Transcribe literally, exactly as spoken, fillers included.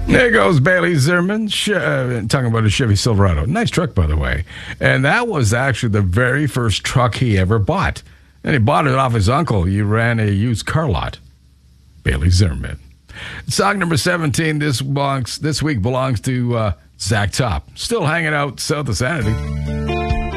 There goes Bailey Zimmerman, sh- uh, talking about a Chevy Silverado. Nice truck, by the way. And that was actually the very first truck he ever bought. And he bought it off his uncle. He ran a used car lot. Bailey Zimmerman. Song number seventeen this belongs, this week belongs to uh, Zach Top. Still hanging out south of Sanity.